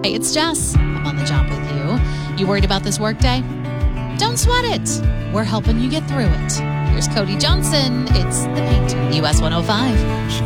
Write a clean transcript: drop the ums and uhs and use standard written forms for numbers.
Hey, it's Jess. I'm on the job with you. You worried about this workday? Don't sweat it. We're helping you get through it. Here's Cody Johnson. It's The Painter, US 105.